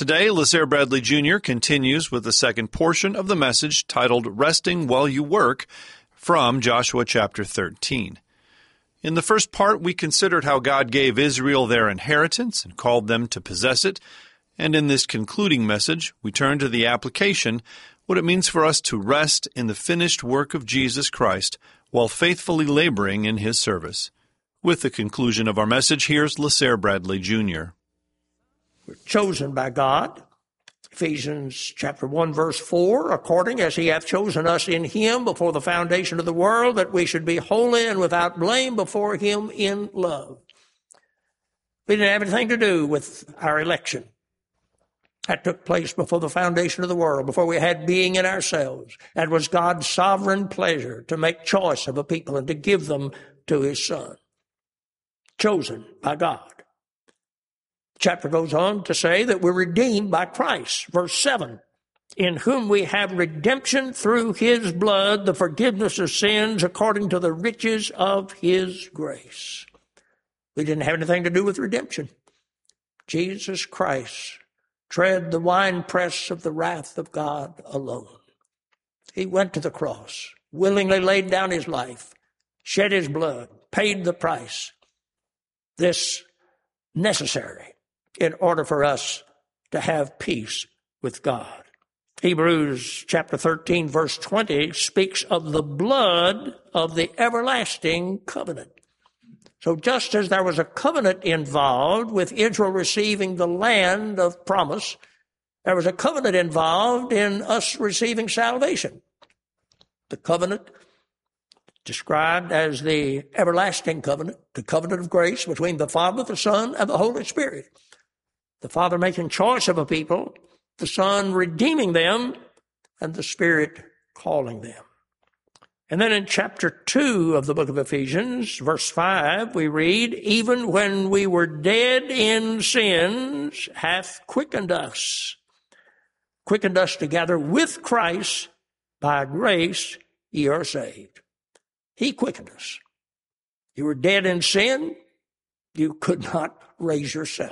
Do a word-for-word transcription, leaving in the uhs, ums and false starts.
Today, LaSare Bradley Junior continues with the second portion of the message titled Resting While You Work from Joshua chapter thirteen. In the first part, we considered how God gave Israel their inheritance and called them to possess it. And in this concluding message, we turn to the application, what it means for us to rest in the finished work of Jesus Christ while faithfully laboring in His service. With the conclusion of our message, here's LaSare Bradley Junior We're chosen by God. Ephesians chapter one, verse four, according as He hath chosen us in Him before the foundation of the world, that we should be holy and without blame before Him in love. We didn't have anything to do with our election. That took place before the foundation of the world, before we had being in ourselves. That was God's sovereign pleasure to make choice of a people and to give them to His Son. Chosen by God. Chapter goes on to say that we're redeemed by Christ. Verse seven, in whom we have redemption through His blood, the forgiveness of sins according to the riches of His grace. We didn't have anything to do with redemption. Jesus Christ tread the winepress of the wrath of God alone. He went to the cross, willingly laid down His life, shed His blood, paid the price. This necessary in order for us to have peace with God. Hebrews chapter thirteen, verse twenty speaks of the blood of the everlasting covenant. So just as there was a covenant involved with Israel receiving the land of promise, there was a covenant involved in us receiving salvation. The covenant described as the everlasting covenant, the covenant of grace between the Father, the Son, and the Holy Spirit. The Father making choice of a people, the Son redeeming them, and the Spirit calling them. And then in chapter two of the book of Ephesians, verse five, we read, even when we were dead in sins, hath quickened us. Quickened us together with Christ, by grace ye are saved. He quickened us. You were dead in sin, you could not raise yourself.